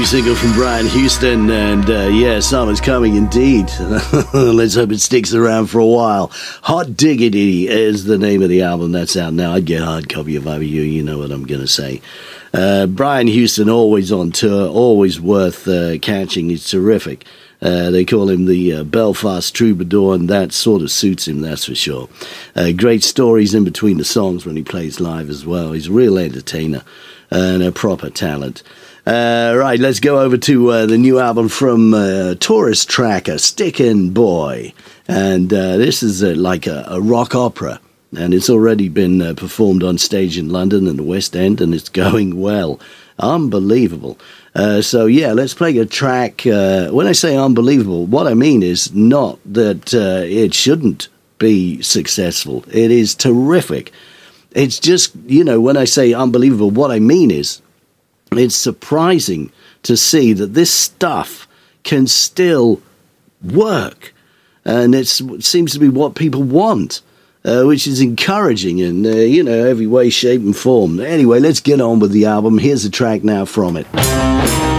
single from Brian Houston, and summer's coming indeed. Let's hope it sticks around for a while. Hot Diggity is the name of the album. That's out now. I'd get a hard copy if I were you. You know what I'm going to say. Brian Houston, always on tour, always worth catching. He's terrific. They call him the Belfast Troubadour, and that sort of suits him, that's for sure. Great stories in between the songs when he plays live as well. He's a real entertainer and a proper talent. Right, let's go over to the new album from Tourist Tracker, Stickin' Boy. And this is like a rock opera. And it's already been performed on stage in London and the West End, and it's going well. Unbelievable. Let's play a track. When I say unbelievable, what I mean is not that it shouldn't be successful. It is terrific. It's just, when I say unbelievable, what I mean is it's surprising to see that this stuff can still work. And it seems to be what people want, which is encouraging in, every way, shape and form. Anyway, let's get on with the album. Here's a track now from it.